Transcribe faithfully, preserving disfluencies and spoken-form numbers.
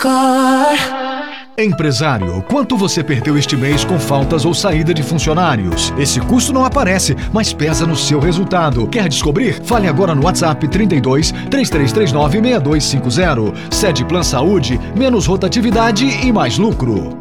Empresário, quanto você perdeu este mês com faltas ou saída de funcionários? Esse custo não aparece, mas pesa no seu resultado. Quer descobrir? Fale agora no WhatsApp trinta e dois, três três três nove, seis dois cinco zero. Sede Plan Saúde, menos rotatividade e mais lucro.